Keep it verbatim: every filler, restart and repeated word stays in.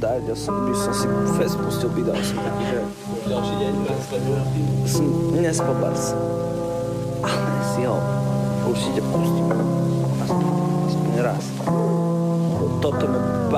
dať, ja som, by som si fest pustil, vydal som taký, že... Ďalší deň, Som nespal bars. Ale si ho určite pustím. Aspoň raz. Toto me